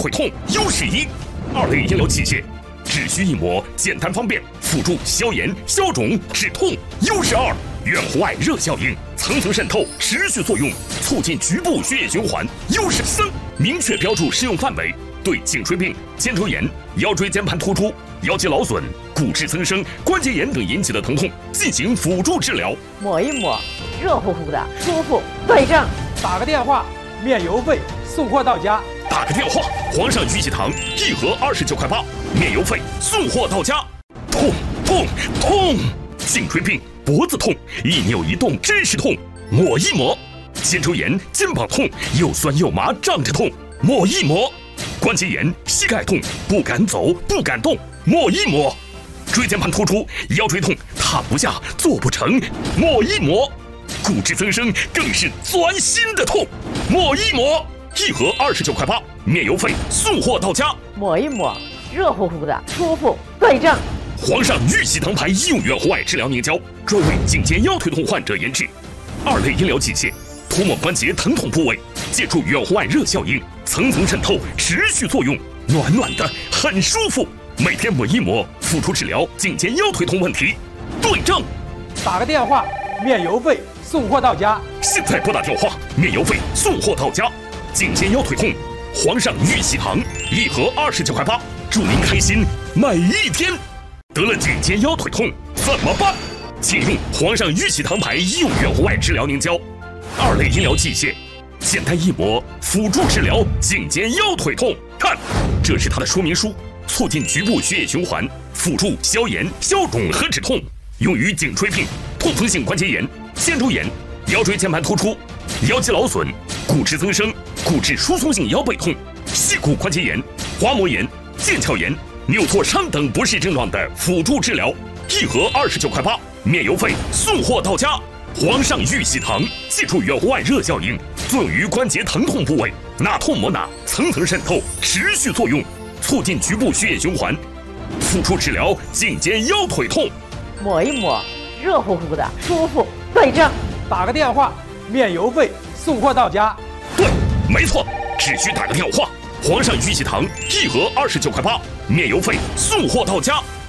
腿痛优势一，二类医疗器械，只需一抹，简单方便，辅助消炎、消肿、止痛。优势二，远红外热效应，层层渗透，持续作用，促进局部血液循环。优势三，明确标注适用范围，对颈椎病、肩周炎、腰椎间盘突出、腰肌劳损、骨质增生、关节炎等引起的疼痛进行辅助治疗。 抹一抹，热乎乎的，舒服，对症。 打个电话，免邮费，送货到家。 打个电话，皇上玉玺堂一盒29块8，免邮费，送货到家。痛痛痛！颈椎病、脖子痛，一扭一动真是痛，抹一抹。肩周炎、肩膀痛，又酸又麻，胀着痛，抹一抹。关节炎、膝盖痛，不敢走，不敢动，抹一抹。椎间盘突出、腰椎痛，躺不下，做不成，抹一抹。骨质增生更是钻心的痛，抹一抹。一盒29块8，免邮费，送货到家。 抹一抹，热乎乎的，舒服，对症。 皇上玉玺堂牌医用远红外治疗凝胶，专为颈肩腰腿痛患者研制。二类医疗器械，涂抹关节疼痛部位，借助远红外热效应，层层渗透，持续作用，暖暖的，很舒服。每天抹一抹，辅助治疗颈肩腰腿痛问题。对症。 打个电话，免邮费，送货到家。 现在拨打电话，免邮费，送货到家。颈肩腰腿痛，皇上玉玺堂一盒29块8，祝您开心每一天。得了颈肩腰腿痛怎么办？请用皇上玉玺堂牌医用远红外治疗凝胶，二类医疗器械，简单一抹，辅助治疗颈肩腰腿痛。看，这是它的说明书，促进局部血液循环，辅助消炎、消肿和止痛，用于颈椎病、痛风性关节炎、肩周炎、腰椎间盘突出、腰肌劳损、骨质增生、骨质疏松性腰背痛、膝骨关节炎、滑膜炎、腱鞘炎、扭挫伤等不适症状的辅助治疗。一盒29块8，免邮费，送货到家。皇上玉玺堂借助远红外热效应，作用于关节疼痛部位，哪痛抹哪，层层渗透，持续作用，促进局部血液循环，辅助治疗颈肩腰腿痛。 抹一抹，热乎乎的，舒服，对症。 打个电话，免邮费，送货到家。 对，没错，只需打个电话。皇上玉玺堂一盒29块8，免邮费，送货到家。